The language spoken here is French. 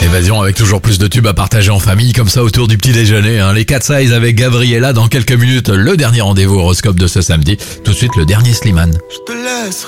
Évasion avec toujours plus de tubes à partager en famille, comme ça autour du petit déjeuner. Les Cat Size avec Gabriella dans quelques minutes. Le dernier rendez-vous horoscope de ce samedi. Tout de suite, le dernier Slimane. Je te laisse